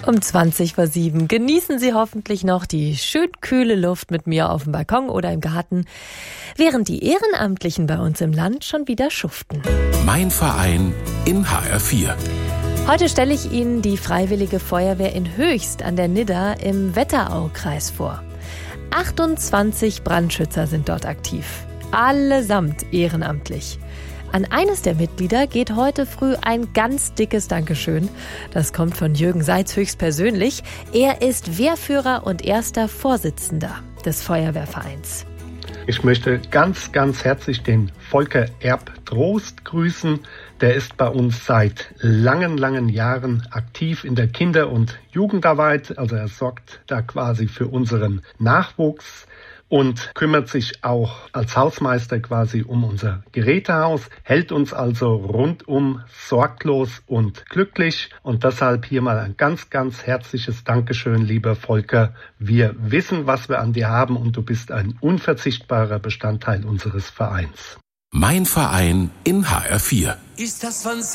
Um 6:20. Genießen Sie hoffentlich noch die schön kühle Luft mit mir auf dem Balkon oder im Garten, während die Ehrenamtlichen bei uns im Land schon wieder schuften. Mein Verein in HR4. Heute stelle ich Ihnen die Freiwillige Feuerwehr in Höchst an der Nidda im Wetteraukreis vor. 28 Brandschützer sind dort aktiv, allesamt ehrenamtlich. An eines der Mitglieder geht heute früh ein ganz dickes Dankeschön. Das kommt von Jürgen Seitz höchstpersönlich. Er ist Wehrführer und erster Vorsitzender des Feuerwehrvereins. Ich möchte ganz, ganz herzlich den Volker Erb-Trost grüßen. Der ist bei uns seit langen, langen Jahren aktiv in der Kinder- und Jugendarbeit. Also er sorgt da quasi für unseren Nachwuchs und kümmert sich auch als Hausmeister quasi um unser Gerätehaus, hält uns also rundum sorglos und glücklich. Und deshalb hier mal ein ganz, ganz herzliches Dankeschön, lieber Volker. Wir wissen, was wir an dir haben und du bist ein unverzichtbarer Bestandteil unseres Vereins. Mein Verein in HR4. Ist das